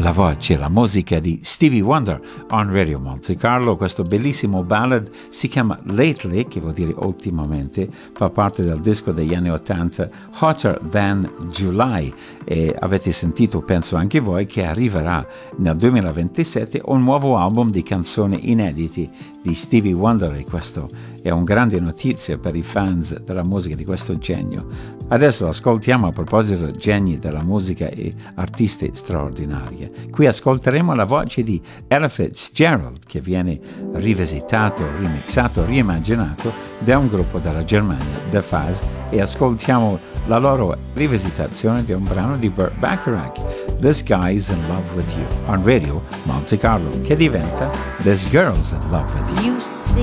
la voce, la musica di Stevie Wonder on Radio Monte Carlo. Questo bellissimo ballad si chiama Lately, che vuol dire ultimamente, fa parte del disco degli anni 80 Hotter Than July, e avete sentito, penso anche voi, che arriverà nel 2027 un nuovo album di canzoni inediti di Stevie Wonder, e questo è una grande notizia per i fans della musica di questo genio. Adesso ascoltiamo, a proposito di geni della musica e artisti straordinari. Qui ascolteremo la voce di Ella Fitzgerald, che viene rivisitato, remixato, reimmaginato da un gruppo della Germania, The Fuzz, e ascoltiamo la loro rivisitazione di un brano di Burt Bacharach, This Guy's in Love with You, on Radio Monte Carlo, che diventa This Girl's in Love with You. You see